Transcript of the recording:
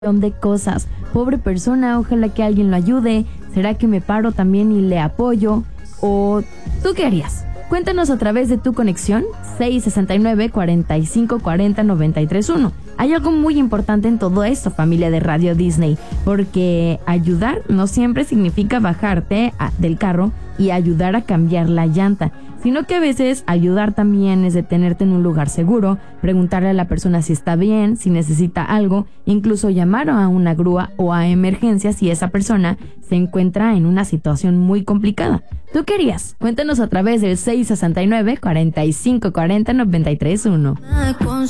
de cosas. Pobre persona, ojalá que alguien lo ayude. ¿Será que me paro también y le apoyo? ¿O tú qué harías? Cuéntanos a través de tu conexión 669-4540-931. Hay algo muy importante en todo esto, familia de Radio Disney, porque ayudar no siempre significa bajarte del carro y ayudar a cambiar la llanta, sino que a veces ayudar también es detenerte en un lugar seguro, preguntarle a la persona si está bien, si necesita algo, incluso llamar a una grúa o a emergencias si esa persona se encuentra en una situación muy complicada. ¿Tú qué harías? Cuéntanos a través del 669-4540-931.